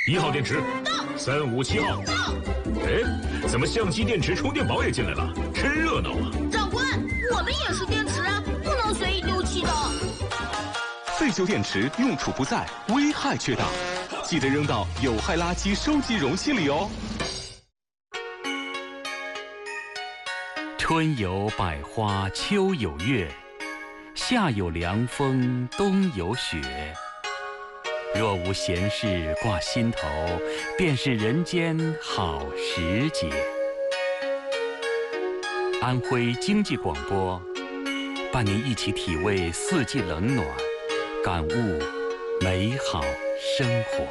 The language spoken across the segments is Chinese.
1号电池到，357号到。哎，怎么相机、电池、充电宝也进来了？真热闹啊！ 长官，我们也是电池啊，不能随意丢弃的。 废旧电池用处不在，危害却大，记得扔到有害垃圾收集容器里哦。 春有百花，秋有月，夏有凉风，冬有雪。若无闲事挂心头，便是人间好时节。安徽经济广播，伴您一起体味四季冷暖，感悟美好生活。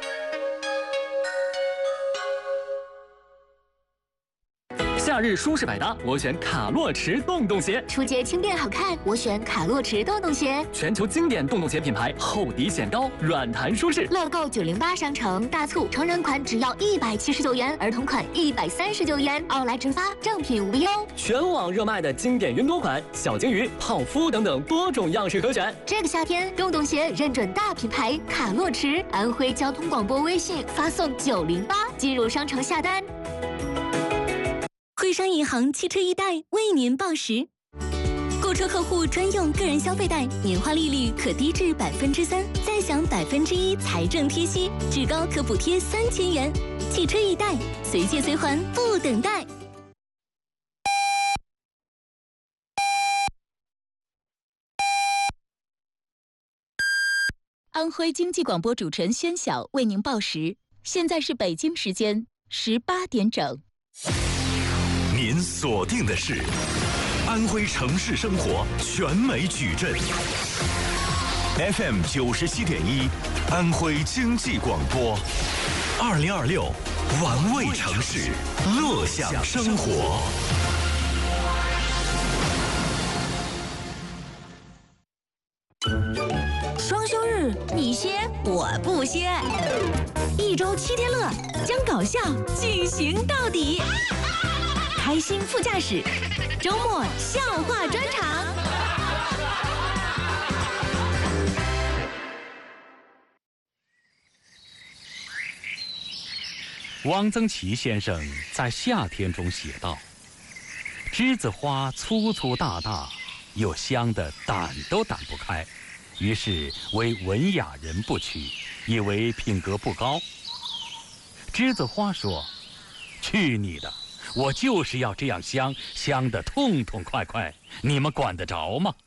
夏日舒适百搭，我选卡洛驰洞洞鞋； 出街轻便好看，我选卡洛驰洞洞鞋。 全球经典洞洞鞋品牌，厚底显高，软弹舒适。 乐购908商城大促，成人款只要179元，儿童款139元，奥莱直发，正品无忧。 全网热卖的经典云朵款、小金鱼、泡芙等等多种样式可选。 这个夏天，洞洞鞋认准大品牌卡洛驰，安徽交通广播微信发送908进入商城下单。 徽商银行汽车易贷为您报时，购车客户专用个人消费贷，年化利率可低至3%，再享1%财政贴息，至高可补贴3000元。汽车易贷，随借随还，不等待。安徽经济广播主持人宣晓为您报时，现在是北京时间18点整。 您锁定的是安徽城市生活全美矩阵 FM 97.1，安徽经济广播，2026玩味城市，乐享生活。 双休日，你歇我不歇，一周7天乐，将搞笑进行到底。开心副驾驶，周末笑话专场。 汪曾祺先生在《夏天》中写道：“栀子花粗粗大大，又香得掸都掸不开，于是为文雅人不取，以为品格不高。”栀子花说：“去你的！我就是要这样香，香得痛痛快快，你们管得着吗？”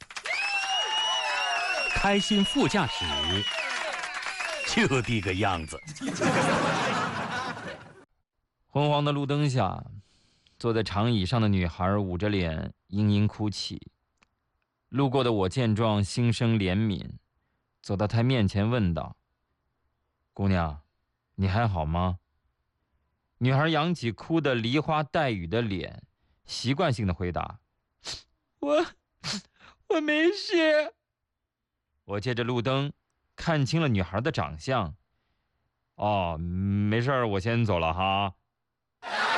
开心副驾驶就这个样子。 昏黄的路灯下，坐在长椅上的女孩捂着脸嘤嘤哭泣。路过的我见状，心生怜悯，走到她面前问道：“姑娘，你还好吗？”女孩扬起哭得梨花带雨的脸，习惯性的回答：“我没事。”我借着路灯看清了女孩的长相。“哦，没事儿，我先走了哈。”